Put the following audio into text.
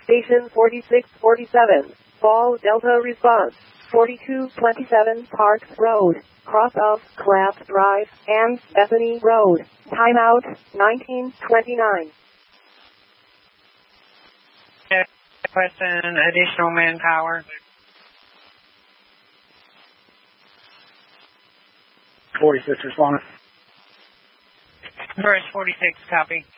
Station 4647. Fall Delta response. 4227 Park Road. Cross of Clap Drive and Bethany Road. Timeout 1929. Question, additional manpower. 46 responding. First 46, copy.